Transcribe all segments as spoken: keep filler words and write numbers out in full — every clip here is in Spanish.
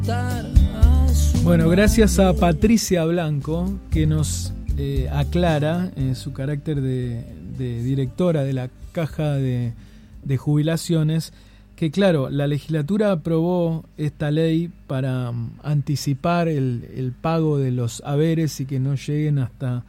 Bueno, gracias a Patricia Blanco, que nos eh, aclara eh, su carácter de, de directora de la Caja de, de Jubilaciones, que claro, la legislatura aprobó esta ley para um, anticipar el, el pago de los haberes y que no lleguen hasta,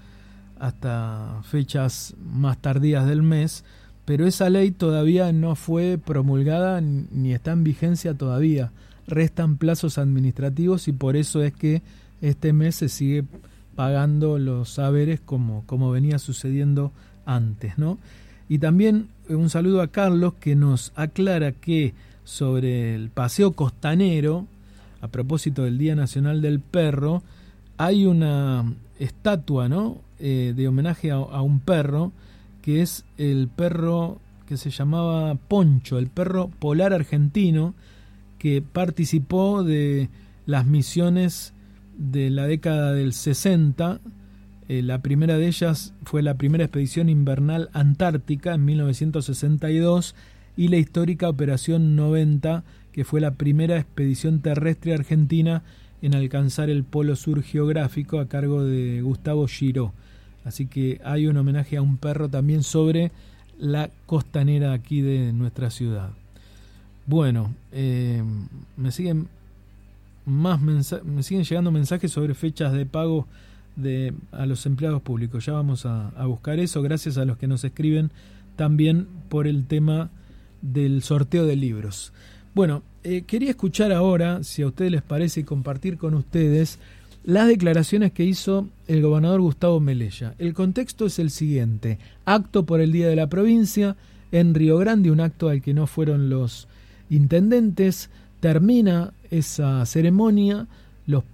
hasta fechas más tardías del mes, pero esa ley todavía no fue promulgada ni está en vigencia todavía. Restan plazos administrativos y por eso es que este mes se sigue pagando los haberes como, como venía sucediendo antes, ¿no? Y también un saludo a Carlos, que nos aclara que sobre el paseo costanero, a propósito del Día Nacional del Perro, hay una estatua, ¿no? Eh, de homenaje a, a un perro, que es el perro que se llamaba Poncho, el perro polar argentino, que participó de las misiones de la década del sesenta. Eh, la primera de ellas fue la primera expedición invernal antártica en mil novecientos sesenta y dos y la histórica Operación noventa, que fue la primera expedición terrestre argentina en alcanzar el polo sur geográfico a cargo de Gustavo Giró. Así que hay un homenaje a un perro también sobre la costanera aquí de nuestra ciudad. Bueno, eh, me siguen más mensa- me siguen llegando mensajes sobre fechas de pago de a los empleados públicos. Ya vamos a, a buscar eso, gracias a los que nos escriben también por el tema del sorteo de libros. Bueno, eh, quería escuchar ahora, si a ustedes les parece, compartir con ustedes las declaraciones que hizo el gobernador Gustavo Melella. El contexto es el siguiente: acto por el Día de la Provincia en Río Grande, un acto al que no fueron los intendentes. Termina esa ceremonia, los